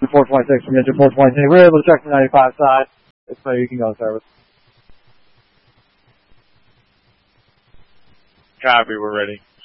426 from engine 420. We're able to check the 95 side. So you can go service. Copy, we're ready.